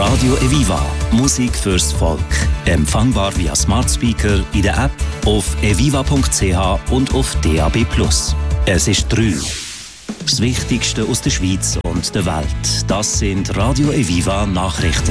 Radio Eviva. Musik fürs Volk. Empfangbar via Smart Speaker in der App, auf eviva.ch und auf DAB+. Es ist 3. Das Wichtigste aus der Schweiz und der Welt. Das sind Radio Eviva Nachrichten.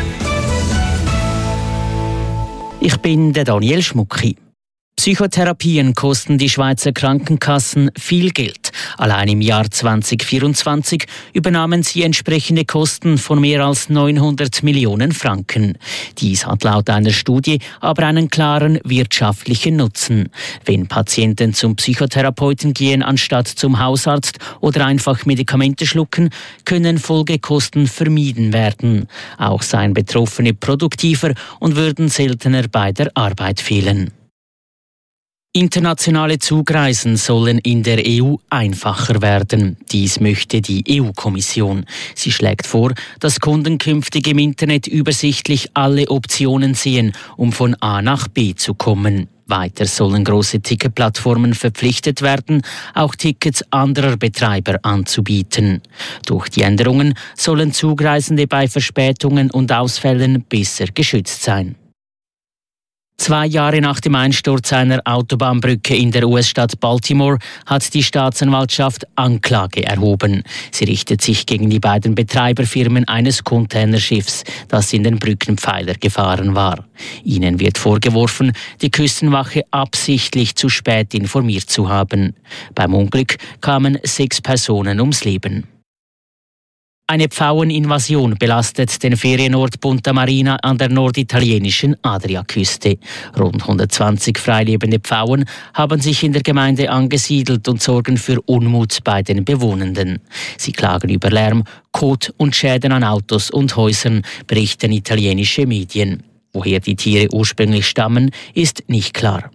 Ich bin der Daniel Schmucki. Psychotherapien kosten die Schweizer Krankenkassen viel Geld. Allein im Jahr 2024 übernahmen sie entsprechende Kosten von mehr als 900 Millionen Franken. Dies hat laut einer Studie aber einen klaren wirtschaftlichen Nutzen. Wenn Patienten zum Psychotherapeuten gehen, anstatt zum Hausarzt oder einfach Medikamente schlucken, können Folgekosten vermieden werden. Auch seien Betroffene produktiver und würden seltener bei der Arbeit fehlen. Internationale Zugreisen sollen in der EU einfacher werden. Dies möchte die EU-Kommission. Sie schlägt vor, dass Kunden künftig im Internet übersichtlich alle Optionen sehen, um von A nach B zu kommen. Weiter sollen große Ticketplattformen verpflichtet werden, auch Tickets anderer Betreiber anzubieten. Durch die Änderungen sollen Zugreisende bei Verspätungen und Ausfällen besser geschützt sein. 2 Jahre nach dem Einsturz einer Autobahnbrücke in der US-Stadt Baltimore hat die Staatsanwaltschaft Anklage erhoben. Sie richtet sich gegen die beiden Betreiberfirmen eines Containerschiffs, das in den Brückenpfeiler gefahren war. Ihnen wird vorgeworfen, die Küstenwache absichtlich zu spät informiert zu haben. Beim Unglück kamen 6 Personen ums Leben. Eine Pfaueninvasion belastet den Ferienort Punta Marina an der norditalienischen Adriaküste. Rund 120 freilebende Pfauen haben sich in der Gemeinde angesiedelt und sorgen für Unmut bei den Bewohnenden. Sie klagen über Lärm, Kot und Schäden an Autos und Häusern, berichten italienische Medien. Woher die Tiere ursprünglich stammen, ist nicht klar.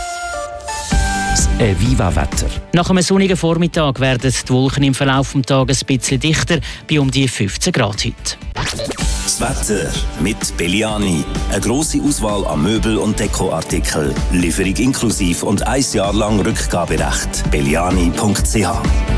Eviva-Wetter. Nach einem sonnigen Vormittag werden die Wolken im Verlauf des Tages ein bisschen dichter, bei um die 15 Grad heute. Das Wetter mit Belliani. Eine grosse Auswahl an Möbel- und Dekoartikeln. Lieferung inklusiv und 1 Jahr lang Rückgaberecht. Belliani.ch